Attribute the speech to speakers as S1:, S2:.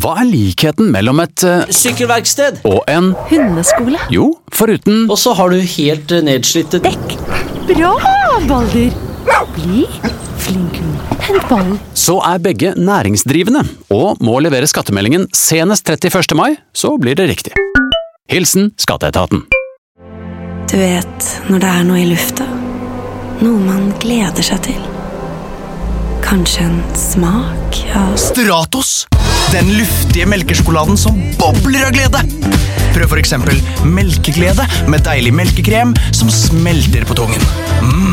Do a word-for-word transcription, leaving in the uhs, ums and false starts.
S1: Hva er likheten mellom et uh,
S2: Sykkelverksted.
S1: og en
S3: Hundeskole.
S1: Jo, foruten
S2: Og så har du helt eh, nedslitte
S3: Dekk. Bra, Balder. Bli flink hund. Hent ballen.
S1: så er begge næringsdrivende og må levere skattemeldingen senest trettiførste mai, så blir det riktig. Hilsen Skatteetaten.
S4: Du vet når det er noe i lufta. Noe man gleder seg til. Kanskje en smak av
S5: Stratos! Den luftige melkesjokoladen som bobler av glede. Prøv for eksempel melkeglede med deilig melkekrem som smelter på tungen. Mm.